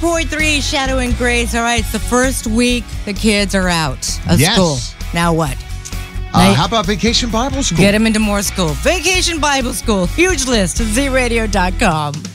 90.3 Shadow and Grace. All right, it's the first week the kids are out of school. Now what? How about Vacation Bible School? Get them into more school. Vacation Bible School. Huge list at zradio.com.